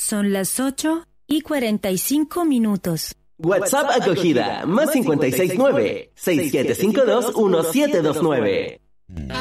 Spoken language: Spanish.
Son las 8:45. WhatsApp acogida, +569 6752 1729.